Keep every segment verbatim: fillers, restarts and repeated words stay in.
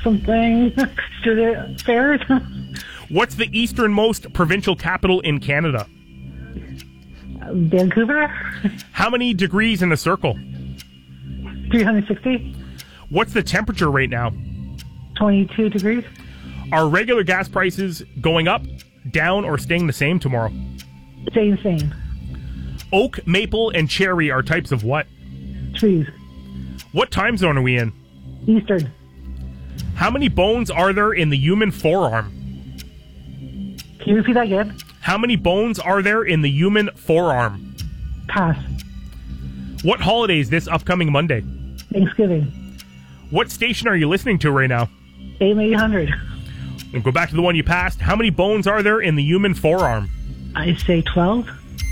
something to the fairs. What's the easternmost provincial capital in Canada? Vancouver. How many degrees in a circle? three hundred sixty. What's the temperature right now? twenty-two degrees. Are regular gas prices going up, down, or staying the same tomorrow? Same, same. Oak, maple, and cherry are types of what? Trees. What time zone are we in? Eastern. How many bones are there in the human forearm? Can you repeat that again? How many bones are there in the human forearm? Pass. What holiday is this upcoming Monday? Thanksgiving. What station are you listening to right now? A M eight hundred. And go back to the one you passed. How many bones are there in the human forearm? I say twelve.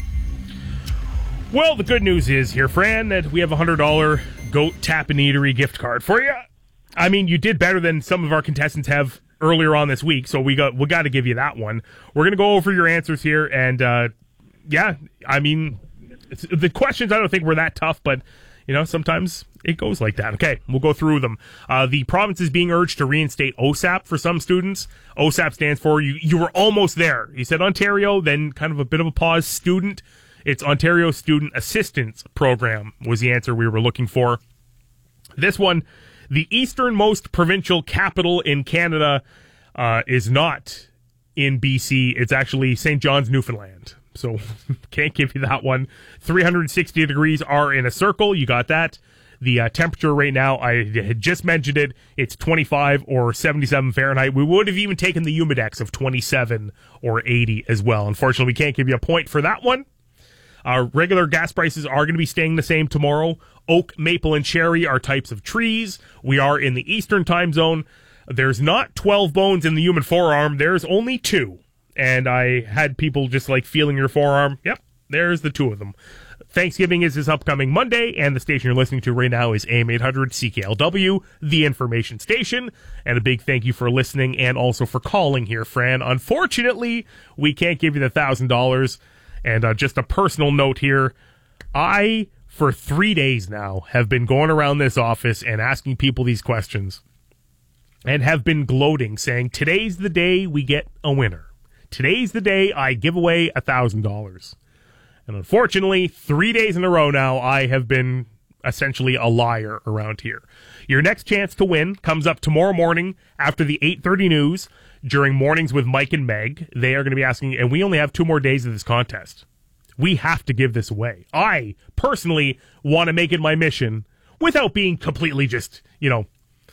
Well, the good news is here, Fran, that we have a one hundred dollars Goat Tap and Eatery gift card for you. I mean, you did better than some of our contestants have earlier on this week, so we got we got to give you that one. We're going to go over your answers here, and uh, yeah, I mean, it's, the questions I don't think were that tough, but you know, sometimes it goes like that. Okay, we'll go through them. Uh, the province is being urged to reinstate O S A P for some students. O S A P stands for, you, you were almost there. You said Ontario, then kind of a bit of a pause, student. It's Ontario Student Assistance Program was the answer we were looking for. This one, the easternmost provincial capital in Canada uh, is not in B C. It's actually Saint John's, Newfoundland. So can't give you that one. three hundred sixty degrees are in a circle. You got that. The uh, temperature right now, I had just mentioned it. It's twenty-five or seventy-seven Fahrenheit. We would have even taken the Humidex of twenty-seven or eighty as well. Unfortunately, we can't give you a point for that one. Our regular gas prices are going to be staying the same tomorrow. Oak, maple, and cherry are types of trees. We are in the Eastern time zone. There's not twelve bones in the human forearm. There's only two. And I had people just like feeling your forearm. Yep, there's the two of them. Thanksgiving is this upcoming Monday, and the station you're listening to right now is A M eight hundred C K L W, the information station. And a big thank you for listening and also for calling here, Fran. Unfortunately, we can't give you the one thousand dollars. And uh, just a personal note here, I, for three days now, have been going around this office and asking people these questions and have been gloating, saying, today's the day we get a winner. Today's the day I give away one thousand dollars. And unfortunately, three days in a row now, I have been essentially a liar around here. Your next chance to win comes up tomorrow morning after the eight thirty news during Mornings with Mike and Meg. They are going to be asking, and we only have two more days of this contest. We have to give this away. I personally want to make it my mission without being completely just, you know,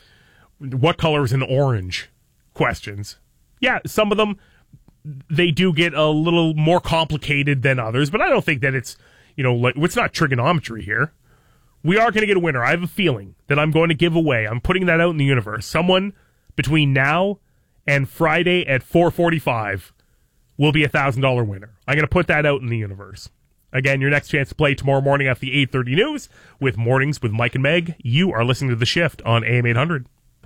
what color is an orange questions. Yeah, some of them, they do get a little more complicated than others, but I don't think that it's, you know, like, it's not trigonometry here. We are going to get a winner. I have a feeling that I'm going to give away. I'm putting that out in the universe. Someone between now and Friday at four forty-five will be a one thousand dollars winner. I'm going to put that out in the universe. Again, your next chance to play tomorrow morning after the eight thirty news with Mornings with Mike and Meg. You are listening to The Shift on A M eight hundred.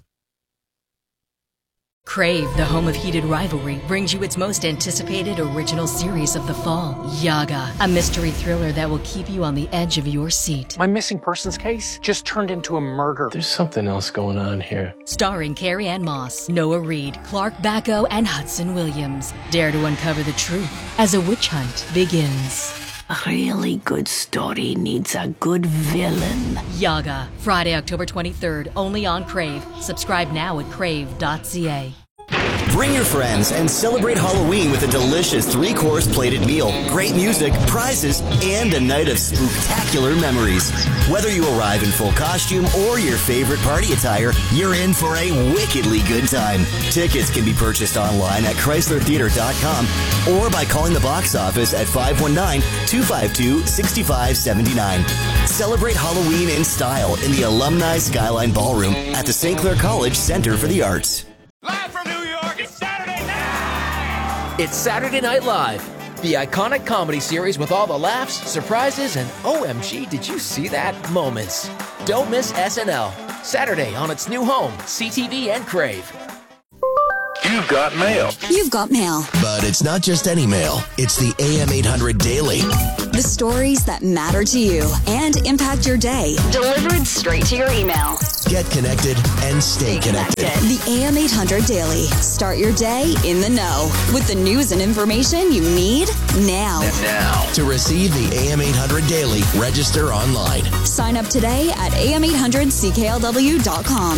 Crave, the home of heated rivalry, brings you its most anticipated original series of the fall, Yaga, a mystery thriller that will keep you on the edge of your seat. My missing persons case just turned into a murder. There's something else going on here. Starring Carrie Ann Moss, Noah Reid, Clark Bacco, and Hudson Williams. Dare to uncover the truth as a witch hunt begins. A really good story needs a good villain. Yaga, Friday, October twenty-third, only on Crave. Subscribe now at crave dot c a. Bring your friends and celebrate Halloween with a delicious three-course plated meal, great music, prizes, and a night of spooktacular memories. Whether you arrive in full costume or your favorite party attire, you're in for a wickedly good time. Tickets can be purchased online at chrysler theater dot com or by calling the box office at five one nine, two five two, six five seven nine. Celebrate Halloween in style in the Alumni Skyline Ballroom at the Saint Clair College Center for the Arts. Live from New York, it's Saturday night! It's Saturday Night Live, the iconic comedy series with all the laughs, surprises, and O M G, did you see that? Moments. Don't miss S N L. Saturday on its new home, C T V and Crave. You've got mail. You've got mail. But it's not just any mail. It's the A M eight hundred Daily. The stories that matter to you and impact your day. Delivered straight to your email. Get connected and stay connected. The A M eight hundred Daily. Start your day in the know with the news and information you need now. Now. To receive the A M eight hundred Daily, register online. Sign up today at A M eight hundred C K L W dot com.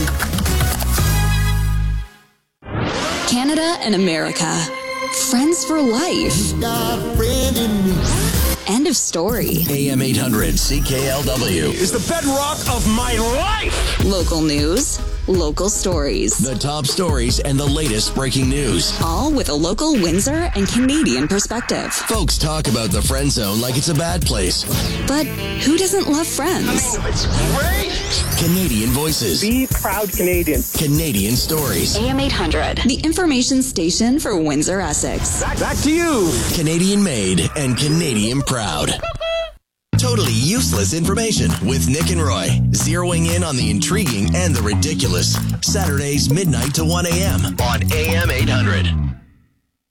Canada and America. Friends for life. End of story. A M eight hundred C K L W is the bedrock of my life. Local news, local stories. The top stories and the latest breaking news. All with a local Windsor and Canadian perspective. Folks talk about the friend zone like it's a bad place. But who doesn't love friends? It's great. Canadian voices. Be proud Canadian. Canadian stories. A M eight hundred. The information station for Windsor, Essex. Back, back to you. Canadian made and Canadian proud. Totally useless information with Nick and Roy. Zeroing in on the intriguing and the ridiculous. Saturdays midnight to one a.m. on A M eight hundred.